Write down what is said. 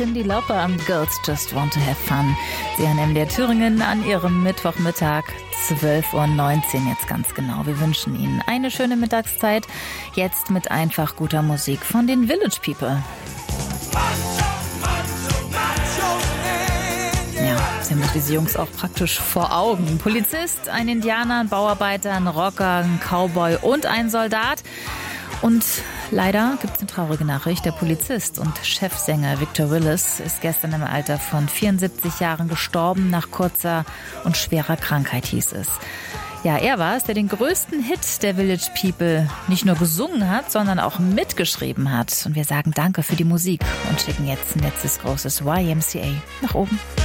Cyndi Lauper am Girls Just Want to Have Fun. Sie hören MDR Thüringen an Ihrem Mittwochmittag, 12:19 Uhr jetzt ganz genau. Wir wünschen Ihnen eine schöne Mittagszeit, jetzt mit einfach guter Musik von den Village People. Ja, Sie haben diese Jungs auch praktisch vor Augen. Ein Polizist, ein Indianer, ein Bauarbeiter, ein Rocker, ein Cowboy und ein Soldat. Und leider gibt es eine traurige Nachricht. Der Polizist und Chefsänger Victor Willis ist gestern im Alter von 74 Jahren gestorben, nach kurzer und schwerer Krankheit, hieß es. Ja, er war es, der den größten Hit der Village People nicht nur gesungen hat, sondern auch mitgeschrieben hat. Und wir sagen Danke für die Musik und schicken jetzt ein letztes großes YMCA nach oben.